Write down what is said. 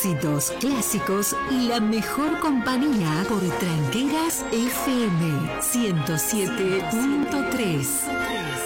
éxitos, clásicos y la mejor compañía por Tranqueras FM 107.3.